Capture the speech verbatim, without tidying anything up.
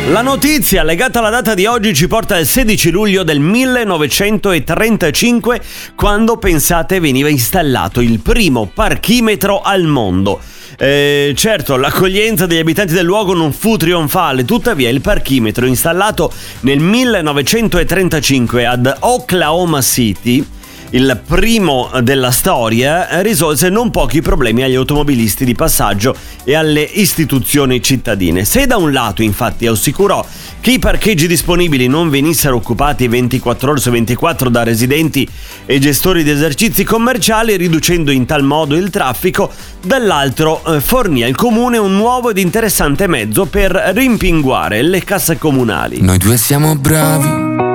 La notizia legata alla data di oggi ci porta al sedici luglio del millenovecentotrentacinque, quando, pensate, veniva installato il primo parchimetro al mondo. Eh, certo, l'accoglienza degli abitanti del luogo non fu trionfale, tuttavia il parchimetro installato nel millenovecentotrentacinque ad Oklahoma City, il primo della storia, risolse non pochi problemi agli automobilisti di passaggio e alle istituzioni cittadine. Se da un lato infatti assicurò che i parcheggi disponibili non venissero occupati ventiquattro ore su ventiquattro da residenti e gestori di esercizi commerciali, riducendo in tal modo il traffico, dall'altro eh, fornì al comune un nuovo ed interessante mezzo per rimpinguare le casse comunali. Noi due siamo bravi